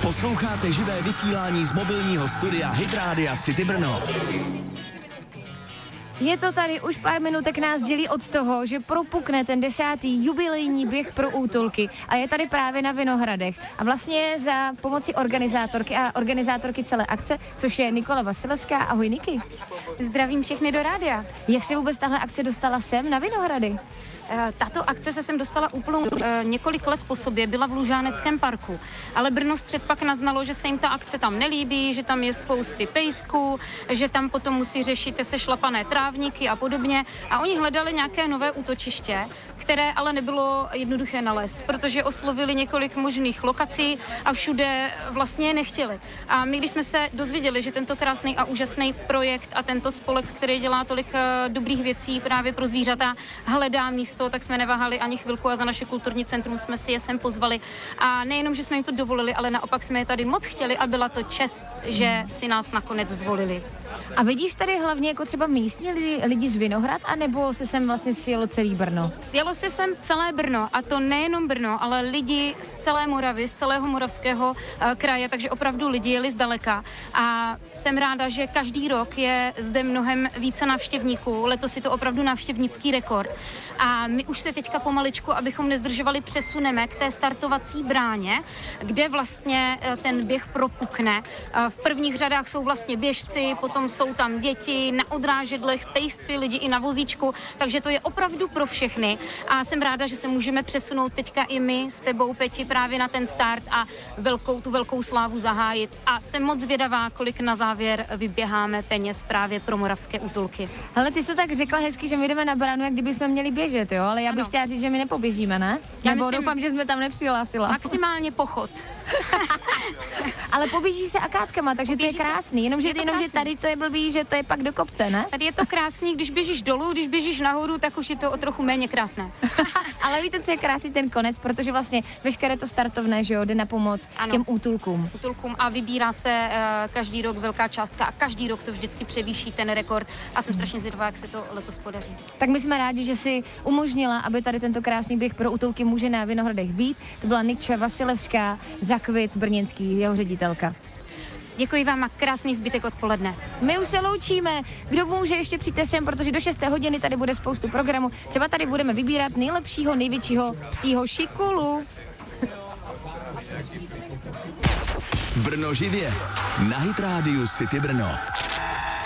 Posloucháte živé vysílání z mobilního studia Hit Rádia City Brno. Je to tady, už pár minutek nás dělí od toho, že propukne ten 10. jubilejní běh pro útulky a je tady právě na Vinohradech. A vlastně za pomoci organizátorky celé akce, což je Nikola Vasilevská. Ahoj Niky. Zdravím všechny do rádia. Jak se vůbec tahle akce dostala sem na Vinohrady? Tato akce se sem dostala úplnou několik let po sobě, byla v Lužáneckém parku, ale Brno Střed pak naznalo, že se jim ta akce tam nelíbí, že tam je spousty pejsků, že tam potom musí řešit sešlapané trávníky a podobně a oni hledali nějaké nové útočiště, které ale nebylo jednoduché nalézt, protože oslovili několik možných lokací a všude vlastně je nechtěli. A my, když jsme se dozvěděli, že tento krásný a úžasný projekt a tento spolek, který dělá tolik dobrých věcí právě pro zvířata, hledá místo, tak jsme neváhali ani chvilku a za naše kulturní centrum jsme si je sem pozvali. A nejenom, že jsme jim to dovolili, ale naopak jsme je tady moc chtěli a byla to čest, že si nás nakonec zvolili. A vidíš tady hlavně jako třeba místní lidi z Vinohrad, anebo se sem vlastně sjelo celý Brno? Sjelo se sem celé Brno, a to nejenom Brno, ale lidi z celé Moravy, z celého moravského kraje, takže opravdu lidi jeli zdaleka. A jsem ráda, že každý rok je zde mnohem více návštěvníků. Letos je to opravdu návštěvnický rekord. A my už se teďka pomaličku, abychom nezdržovali, přesuneme k té startovací bráně, kde vlastně ten běh propukne. V prvních řadách jsou vlastně běžci, potom jsou tam děti na odrážedlech, pejsci, lidi i na vozíčku, takže to je opravdu pro všechny. A jsem ráda, že se můžeme přesunout teďka i my s tebou, Peti, právě na ten start a tu velkou slávu zahájit. A jsem moc zvědavá, kolik na závěr vyběháme peněz právě pro moravské útulky. Hele, ty jsi to tak řekla hezky, že my jdeme na bránu, jak kdybychom měli běžet, jo? Ale já bych chtěla říct, že my nepoběžíme, ne? Nebo doufám, že jsme tam nepřihlásila. Maximálně pochod. Ale poběží se akátkama, takže poběží to je krásný. Jenomže tady to je blbý, že to je pak do kopce, ne? Tady je to krásný, když běžíš dolů, když běžíš nahoru, tak už je to o trochu méně krásné. Ale víte, co je krásný ten konec, protože vlastně veškeré to startovné, že jo, jde na pomoc těm útulkům. A vybírá se každý rok velká částka a každý rok to vždycky převýší ten rekord a jsem strašně zvědavá, jak se to letos podaří. Tak my jsme rádi, že si umožnila, aby tady tento krásný běh pro útulky může na Vinohradech být. To byla Nikča Vasilevská, Zakvic Brněnský, jeho ředitelka. Děkuji vám a krásný zbytek odpoledne. My už se loučíme. Kdo může ještě přijďte sem, protože do 6. hodiny tady bude spoustu programu. Třeba tady budeme vybírat nejlepšího, největšího psího šikulu. Brno živě na Hit Rádiu City Brno.